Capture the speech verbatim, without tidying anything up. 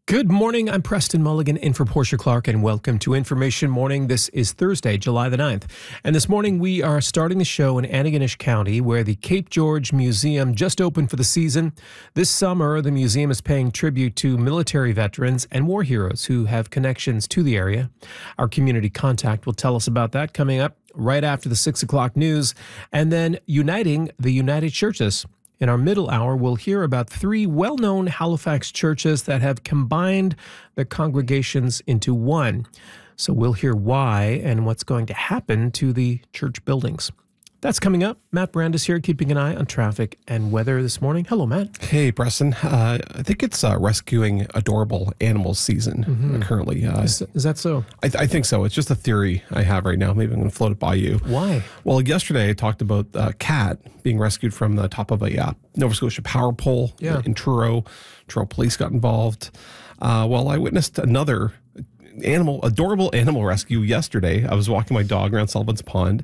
Good morning. I'm Preston Mulligan in for Portia Clark, and welcome to Information Morning. This is Thursday, July the ninth. And this morning we are starting the show in Antigonish County, where the Cape George Museum just opened for the season. This summer, the museum is paying tribute to military veterans and war heroes who have connections to the area. Our community contact will tell us about that coming up right after the six o'clock news. And then uniting the United Churches. In our middle hour, we'll hear about three well-known Halifax churches that have combined their congregations into one. So we'll hear why and what's going to happen to the church buildings. That's coming up. Matt Brandis here, keeping an eye on traffic and weather this morning. Hello, Matt. Hey, Preston. Uh, I think it's uh, rescuing adorable animals season mm-hmm. uh, currently. Uh, is, is that so? I, th- I think so. It's just a theory I have right now. Maybe I'm going to float it by you. Why? Well, yesterday I talked about a cat being rescued from the top of a uh, Nova Scotia power pole yeah. in Truro. Truro police got involved. Uh, well, I witnessed another animal, adorable animal rescue yesterday. I was walking my dog around Sullivan's Pond,